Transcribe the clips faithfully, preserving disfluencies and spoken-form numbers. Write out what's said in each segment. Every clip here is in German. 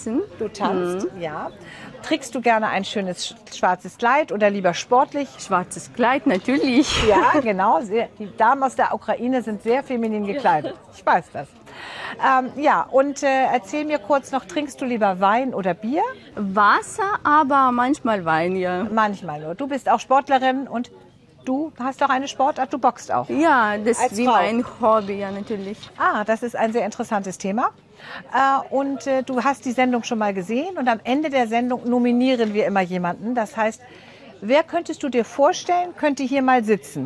tanzen. Du tanzt, mhm. ja. Trägst du gerne ein schönes schwarzes Kleid oder lieber sportlich? Schwarzes Kleid, natürlich. Ja, genau. Die Damen aus der Ukraine sind sehr feminin gekleidet. Ich weiß das. Ähm, ja, und äh, erzähl mir kurz noch, trinkst du lieber Wein oder Bier? Wasser, aber manchmal Wein, ja. Manchmal nur. Du bist auch Sportlerin und du hast doch eine Sportart, du boxst auch. Ja, das Als ist wie Frau. mein Hobby, ja, natürlich. Ah, das ist ein sehr interessantes Thema. Äh, und äh, du hast die Sendung schon mal gesehen und am Ende der Sendung nominieren wir immer jemanden. Das heißt, wer könntest du dir vorstellen, könnte hier mal sitzen?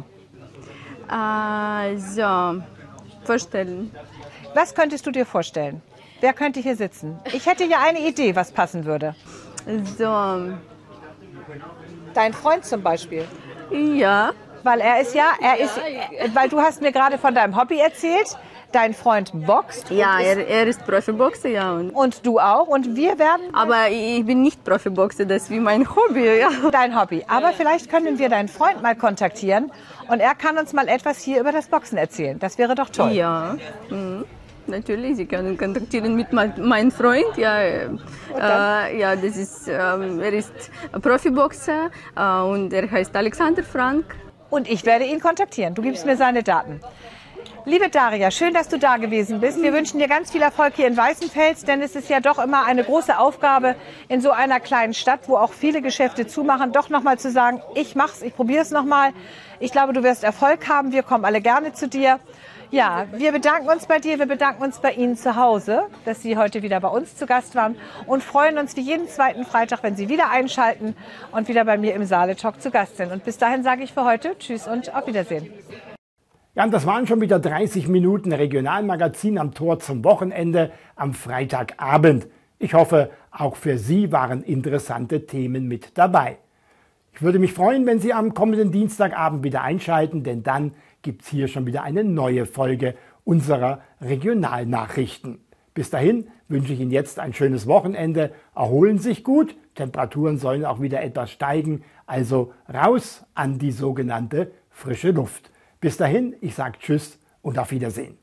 Also, vorstellen. Was könntest du dir vorstellen? Wer könnte hier sitzen? Ich hätte ja eine Idee, was passen würde. So. Dein Freund zum Beispiel. Ja. Weil er ist ja, er ist, weil du hast mir gerade von deinem Hobby erzählt. Dein Freund boxt. Ja, er, er ist Profiboxer, ja. Und, und du auch. Und wir werden... Aber ich bin nicht Profiboxer, das ist wie mein Hobby, ja. Dein Hobby. Aber vielleicht können wir deinen Freund mal kontaktieren und er kann uns mal etwas hier über das Boxen erzählen. Das wäre doch toll. Ja, mhm. Natürlich. Sie können kontaktieren mit meinem Freund. Ja, äh, ja, das ist, äh, er ist Profiboxer äh, und er heißt Alexander Frank. Und ich werde ihn kontaktieren. Du gibst mir seine Daten. Liebe Daria, schön, dass du da gewesen bist. Wir wünschen dir ganz viel Erfolg hier in Weißenfels, denn es ist ja doch immer eine große Aufgabe in so einer kleinen Stadt, wo auch viele Geschäfte zumachen, doch nochmal zu sagen, ich mach's, ich probiere es nochmal. Ich glaube, du wirst Erfolg haben. Wir kommen alle gerne zu dir. Ja, wir bedanken uns bei dir, wir bedanken uns bei Ihnen zu Hause, dass Sie heute wieder bei uns zu Gast waren und freuen uns wie jeden zweiten Freitag, wenn Sie wieder einschalten und wieder bei mir im Saale Talk zu Gast sind. Und bis dahin sage ich für heute Tschüss und auf Wiedersehen. Ja, und das waren schon wieder dreißig Minuten Regionalmagazin am Tor zum Wochenende am Freitagabend. Ich hoffe, auch für Sie waren interessante Themen mit dabei. Ich würde mich freuen, wenn Sie am kommenden Dienstagabend wieder einschalten, denn dann gibt es hier schon wieder eine neue Folge unserer Regionalnachrichten. Bis dahin wünsche ich Ihnen jetzt ein schönes Wochenende. Erholen Sie sich gut, Temperaturen sollen auch wieder etwas steigen, also raus an die sogenannte frische Luft. Bis dahin, ich sage Tschüss und auf Wiedersehen.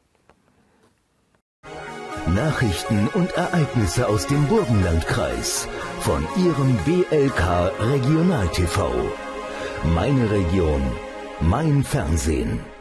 Nachrichten und Ereignisse aus dem Burgenlandkreis von Ihrem B L K Regional T V. Meine Region, mein Fernsehen.